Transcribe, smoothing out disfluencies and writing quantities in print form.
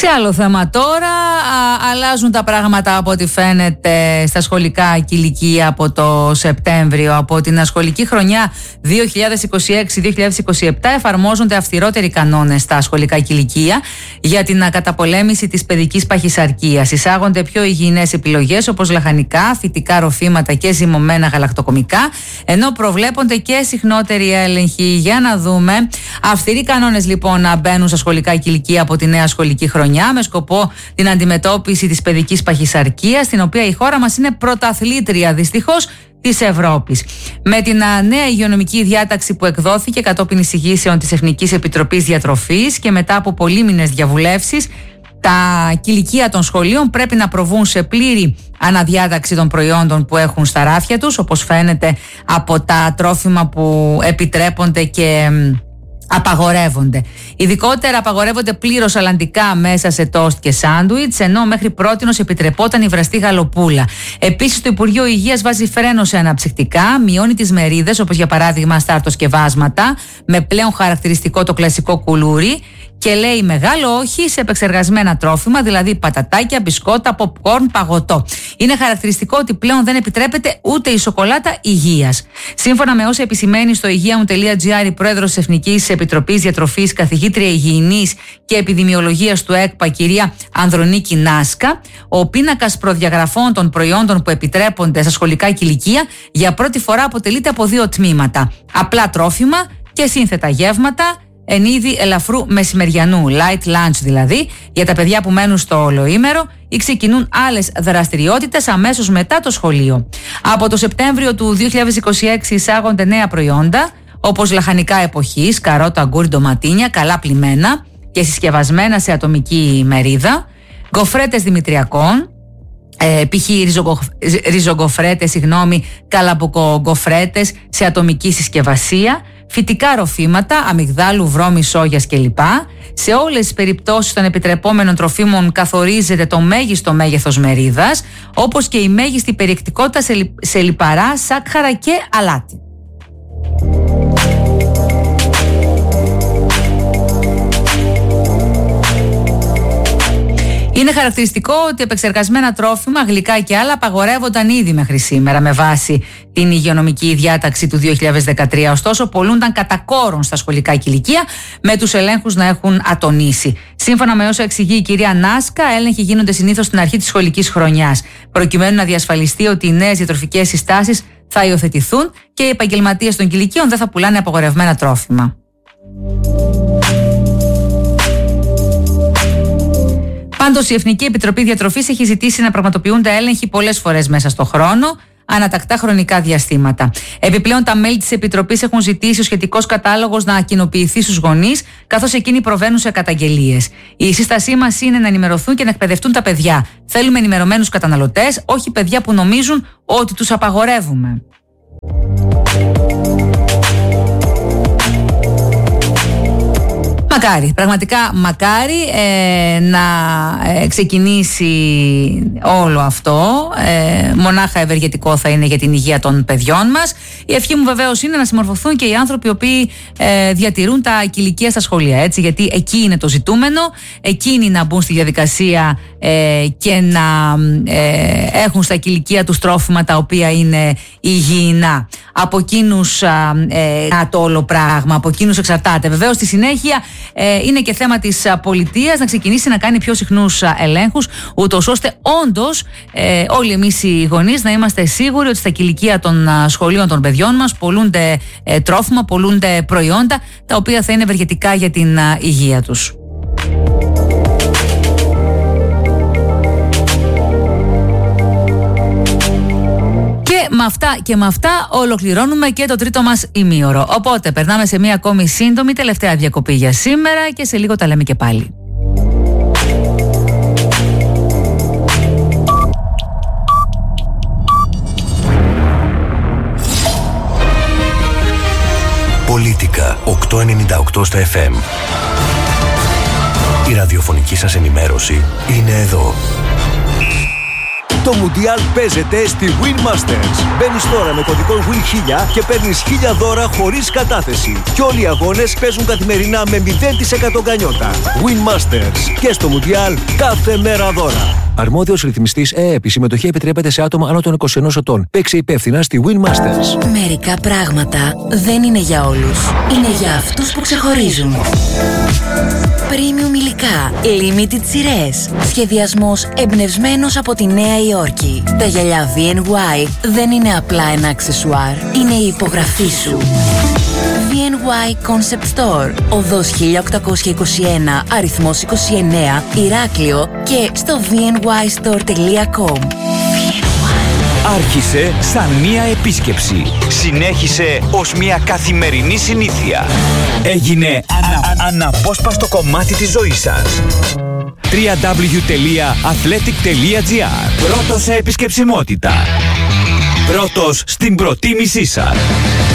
Σε άλλο θέμα τώρα, αλλάζουν τα πράγματα από ό,τι φαίνεται στα σχολικά κηλικεία από το Σεπτέμβριο. Από την σχολική χρονιά 2026-2027 εφαρμόζονται αυστηρότεροι κανόνες στα σχολικά κηλικεία για την καταπολέμηση της παιδικής παχυσαρκίας. Εισάγονται πιο υγιεινές επιλογές όπως λαχανικά, φυτικά ροφήματα και ζυμωμένα γαλακτοκομικά, ενώ προβλέπονται και συχνότεροι έλεγχοι. Για να δούμε. Αυστηροί κανόνες λοιπόν να μπαίνουν στα σχολικά κηλικεία από τη νέα σχολική χρονιά, με σκοπό την αντιμετώπιση της παιδικής παχυσαρκίας, στην οποία η χώρα μας είναι πρωταθλήτρια δυστυχώς της Ευρώπης. Με την νέα υγειονομική διάταξη που εκδόθηκε κατόπιν εισηγήσεων της Εθνικής Επιτροπής Διατροφής και μετά από πολύμηνες διαβουλεύσεις, τα κηλικεία των σχολείων πρέπει να προβούν σε πλήρη αναδιάταξη των προϊόντων που έχουν στα ράφια τους, όπως φαίνεται από τα τρόφιμα που επιτρέπονται και απαγορεύονται. Ειδικότερα απαγορεύονται πλήρως αλλαντικά μέσα σε τόστ και σάντουιτς, ενώ μέχρι πρότινος επιτρεπόταν η βραστή γαλοπούλα. Επίσης, το Υπουργείο Υγείας βάζει φρένο σε αναψυκτικά, μειώνει τις μερίδες, όπως για παράδειγμα στα αρτοσκευάσματα, με πλέον χαρακτηριστικό το κλασικό κουλούρι, και λέει μεγάλο όχι σε επεξεργασμένα τρόφιμα, δηλαδή πατατάκια, μπισκότα, popcorn, παγωτό. Είναι χαρακτηριστικό ότι πλέον δεν επιτρέπεται ούτε η σοκολάτα υγείας. Σύμφωνα με όσα επισημαίνει στο υγεία.gr η πρόεδρος της Εθνικής Επιτροπής Διατροφής, καθηγήτρια υγιεινής και επιδημιολογίας του ΕΚΠΑ, κυρία Ανδρονίκη Νάσκα, ο πίνακας προδιαγραφών των προϊόντων που επιτρέπονται στα σχολικά κηλικεία για πρώτη φορά αποτελείται από δύο τμήματα: απλά τρόφιμα και σύνθετα γεύματα, εν είδη ελαφρού μεσημεριανού, light lunch δηλαδή, για τα παιδιά που μένουν στο ολοήμερο ή ξεκινούν άλλες δραστηριότητες αμέσως μετά το σχολείο. Από το Σεπτέμβριο του 2026 εισάγονται νέα προϊόντα, όπως λαχανικά εποχής, καρότα, αγκούρι, ντοματίνια, καλά πλημμένα και συσκευασμένα σε ατομική μερίδα, γκοφρέτες δημητριακών, π.χ. ριζογκοφρέτες, καλαμποκογκοφρέτες σε ατομική συσκευασία, φυτικά ροφήματα, αμυγδάλου, βρώμη, σόγιας κλπ. Σε όλες τις περιπτώσεις των επιτρεπόμενων τροφίμων καθορίζεται το μέγιστο μέγεθος μερίδας, όπως και η μέγιστη περιεκτικότητα σε λιπαρά, σάκχαρα και αλάτι. Είναι χαρακτηριστικό ότι επεξεργασμένα τρόφιμα, γλυκά και άλλα απαγορεύονταν ήδη μέχρι σήμερα με βάση την υγειονομική διάταξη του 2013. Ωστόσο, πολλούνταν κατά κόρον στα σχολικά κηλικεία, με τους ελέγχους να έχουν ατονίσει. Σύμφωνα με όσα εξηγεί η κυρία Νάσκα, έλεγχοι γίνονται συνήθως στην αρχή της σχολικής χρονιάς, προκειμένου να διασφαλιστεί ότι οι νέες διατροφικές συστάσεις θα υιοθετηθούν και οι επαγγελματίες των κηλικείων δεν θα πουλάνε απαγορευμένα τρόφιμα. Πάντως, η Εθνική Επιτροπή Διατροφής έχει ζητήσει να πραγματοποιούνται έλεγχοι πολλές φορές μέσα στο χρόνο, ανατακτά χρονικά διαστήματα. Επιπλέον, τα μέλη της Επιτροπής έχουν ζητήσει ο σχετικός κατάλογος να κοινοποιηθεί στους γονείς, καθώς εκείνοι προβαίνουν σε καταγγελίες. Η σύστασή μας είναι να ενημερωθούν και να εκπαιδευτούν τα παιδιά. Θέλουμε ενημερωμένους καταναλωτές, όχι παιδιά που νομίζουν ότι τους απαγορεύουμε. Μακάρι, πραγματικά μακάρι να ξεκινήσει όλο αυτό. Μονάχα ευεργετικό θα είναι για την υγεία των παιδιών μας. Η ευχή μου βεβαίως είναι να συμμορφωθούν και οι άνθρωποι οι οποίοι διατηρούν τα κηλικεία στα σχολεία, έτσι, γιατί εκεί είναι το ζητούμενο, εκείνοι να μπουν στη διαδικασία και να έχουν στα κηλικεία τους τρόφιμα τα οποία είναι υγιεινά. Από εκείνους το όλο πράγμα, από εκείνους εξαρτάται. Βεβαίως στη συνέχεια είναι και θέμα της πολιτείας να ξεκινήσει να κάνει πιο συχνούς ελέγχους, ούτως ώστε όντως όλοι εμείς οι γονείς να είμαστε σίγουροι ότι στα κηλικεία των σχολείων των παιδιών μας πολλούνται τρόφιμα, πολλούνται προϊόντα τα οποία θα είναι ευεργετικά για την υγεία τους. Με αυτά ολοκληρώνουμε και το τρίτο μας ημίωρο. Οπότε περνάμε σε μία ακόμη σύντομη τελευταία διακοπή για σήμερα και σε λίγο τα λέμε και πάλι. Πολίτικα 898 στα FM. Η ραδιοφωνική σας ενημέρωση είναι εδώ. Το Μουντιάλ παίζεται στη Win Masters. Μπαίνεις τώρα με κωδικό WIN1000 και παίρνεις 1000 δώρα χωρίς κατάθεση. Και όλοι οι αγώνες παίζουν καθημερινά με 0% γκανιότα. Win Masters. Και στο Μουντιάλ κάθε μέρα δώρα. Αρμόδιος ρυθμιστής ΕΕΠ. Η συμμετοχή επιτρέπεται σε άτομα άνω των 21 ετών. Παίξε υπεύθυνα στη Win Masters. Μερικά πράγματα δεν είναι για όλους. Είναι για αυτούς που ξεχωρίζουν. Premium υλικά. Limited σειρές. Σχεδιασμός εμπνευσμένος από τη Νέα Υόρκη. Τα γυαλιά VNY δεν είναι απλά ένα αξεσουάρ. Είναι η υπογραφή σου. VNY Concept Store. Οδός 1821, αριθμός 29, Ηράκλειο και στο vnystore.com. Άρχισε σαν μία επίσκεψη. Συνέχισε ως μία καθημερινή συνήθεια. Έγινε αναπόσπαστο κομμάτι της ζωής σας. www.athletic.gr. Πρώτος σε επισκεψιμότητα. Πρώτος στην προτίμησή σας.